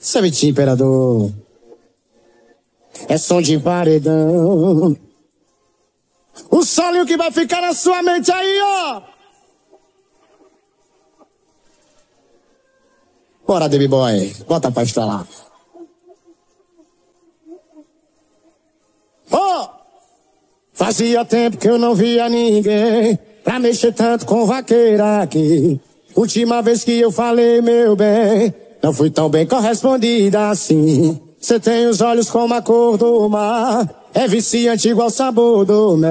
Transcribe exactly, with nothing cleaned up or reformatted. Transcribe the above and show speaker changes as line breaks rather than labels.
Sabe, imperador, é som de paredão. O solinho que vai ficar na sua mente aí, ó. Bora, Baby Boy, bota pra estralar. Oh! Fazia tempo que eu não via ninguém pra mexer tanto com vaqueira aqui. Última vez que eu falei, meu bem, não fui tão bem correspondida assim. Cê tem os olhos como a cor do mar, é viciante igual o sabor do mel.